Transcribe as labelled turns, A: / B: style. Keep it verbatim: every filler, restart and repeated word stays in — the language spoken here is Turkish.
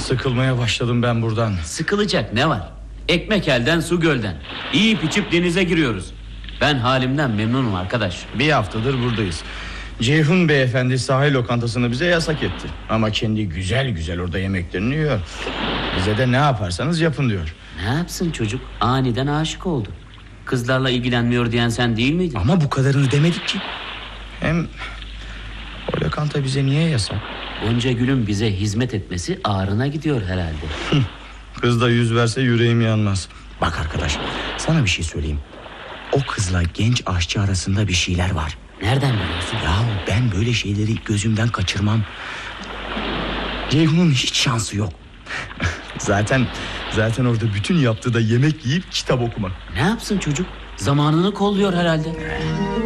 A: Sıkılmaya başladım ben buradan.
B: Sıkılacak ne var? Ekmek elden su gölden. Yiyip içip denize giriyoruz. Ben halimden memnunum arkadaş.
A: Bir haftadır buradayız. Ceyhun beyefendi sahil lokantasını bize yasak etti. Ama kendi güzel güzel orada yemeklerini yiyor. Bize de ne yaparsanız yapın diyor.
B: Ne yapsın çocuk? Aniden aşık oldu. Kızlarla ilgilenmiyor diyen sen değil miydin?
A: Ama bu kadarını demedik ki. Hem o lokanta bize niye yasak?
B: Gonca Gül'ün bize hizmet etmesi ağrına gidiyor herhalde.
A: Kız da yüz verse yüreğim yanmaz. Bak arkadaş, sana bir şey söyleyeyim. O kızla genç aşçı arasında bir şeyler var.
B: Nereden biliyorsun?
A: Yahu ben böyle şeyleri gözümden kaçırmam. Ceyhun'un hiç şansı yok. Zaten Zaten orada bütün yaptığı da yemek yiyip kitap okumak.
B: Ne yapsın çocuk? Zamanını kolluyor herhalde.